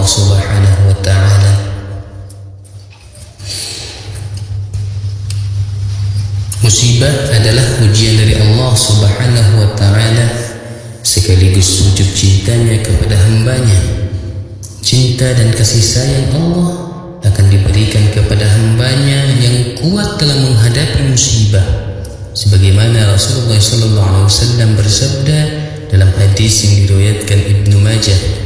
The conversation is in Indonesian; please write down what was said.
Subhanahu wa ta'ala. Musibah adalah ujian dari Allah Subhanahu wa ta'ala, sekaligus wujud cintanya kepada hambanya. Cinta dan kasih sayang Allah akan diberikan kepada hambanya yang kuat dalam menghadapi musibah, sebagaimana Rasulullah SAW bersabda dalam hadis yang diriwayatkan Ibnu Majah,